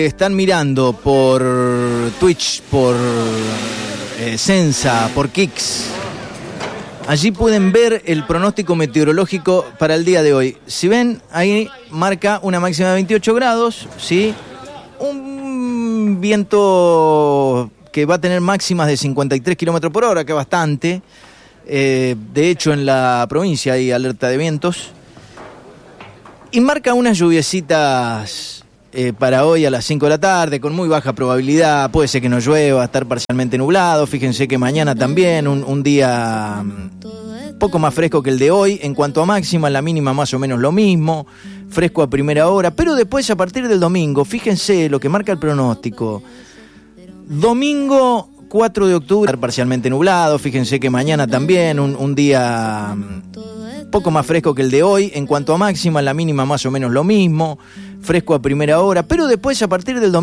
Están mirando por Twitch, por Sensa, por Kicks. Allí pueden ver el pronóstico meteorológico para el día de hoy. Si ven, ahí marca una máxima de 28 grados, ¿sí? Un viento que va a tener máximas de 53 kilómetros por hora, que es bastante. De hecho, en la provincia hay alerta de vientos. Y marca unas lluviecitas para hoy a las 5 de la tarde, con muy baja probabilidad. Puede ser que no llueva, estar parcialmente nublado. Fíjense que mañana también un día poco más fresco que el de hoy. En cuanto a máxima, la mínima más o menos lo mismo. Fresco a primera hora. Pero después, a partir del domingo, fíjense lo que marca el pronóstico. Domingo 4 de octubre, estar parcialmente nublado. Fíjense que mañana también un día poco más fresco que el de hoy. En cuanto a máxima, la mínima más o menos lo mismo. Fresco a primera hora. Pero después, a partir del domingo,